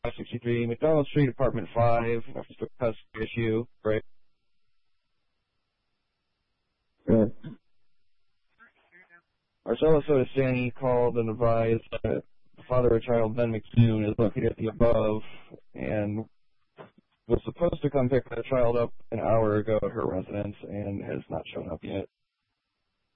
563 McDonald Street, Apartment 5, after the custody issue, right? Good. Marcelo Sotastani called and advised that the father of child, Ben McCune, is located at the above and was supposed to come pick that child up an hour ago at her residence and has not shown up yet.